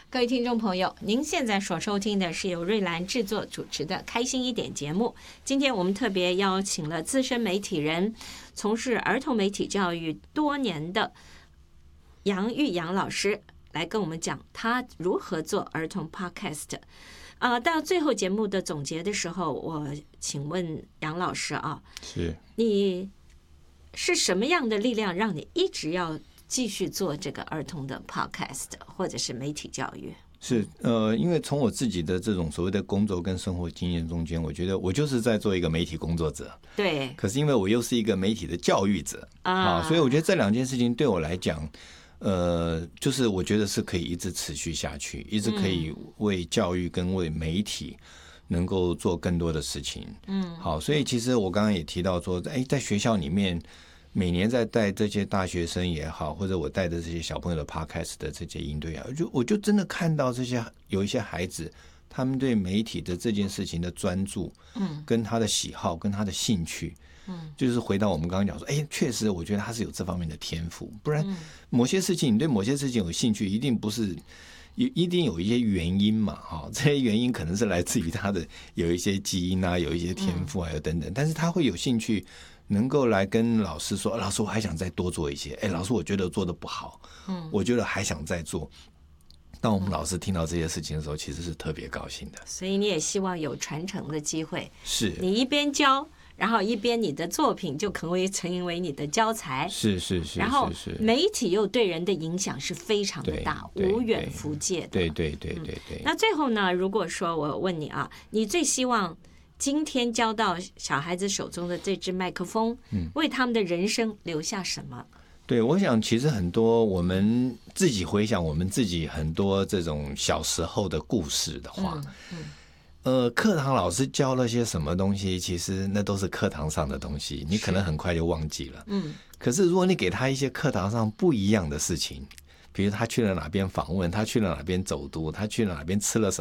各位听众朋友，您现在所收听的是由瑞兰制作主持的《开心一点》节目。今天我们特别邀请了资深媒体人，从事儿童媒体教育多年的杨玉阳老师来跟我们讲他如何做儿童 podcast。到最后节目的总结的时候，我请问杨老师啊， 是你是什么样的力量让你一直要继续做这个儿童的 podcast 或者是媒体教育？ 是因为从我自己的这种所谓的工作跟生活经验中间，我觉得我就是在做一个媒体工作者， 对。 可是因为我又是一个媒体的教育者所以我觉得这两件事情对我来讲，就是我觉得是可以一直持续下去，一直可以为教育跟为媒体能够做更多的事情。好，所以其实我刚刚也提到说，在学校里面每年在带这些大学生也好，或者我带的这些小朋友的 podcast 的这些营队啊，我就真的看到这些有一些孩子，他们对媒体的这件事情的专注，跟他的喜好，跟他的兴趣，就是回到我们刚刚讲说，确实我觉得他是有这方面的天赋，不然某些事情你对某些事情有兴趣，一定不是。一定有一些原因嘛，这些原因可能是来自于他的有一些基因啊，有一些天赋啊，等等，但是他会有兴趣能够来跟老师说，老师我还想再多做一些，老师我觉得做得不好，我觉得还想再做。当我们老师听到这些事情的时候，其实是特别高兴的。 所以你也希望有传承的机会， 是你一边教，然后一边你的作品就成为你的教材， 是， 然后媒体又对人的影响是非常的大，无远弗届的。 对。 那最后呢，如果说我问你啊，你最希望今天交到小孩子手中的这支麦克风，为他们的人生留下什么？ 对，我想其实很多我们自己回想我们自己很多这种小时候的故事的话，课堂老师教了些什么东西，其实那都是课堂上的东西，你可能很快就忘记了。可是如果你给他一些课堂上不一样的事情，比如他去了哪边访问，他去了哪边走读，他去了哪边吃了什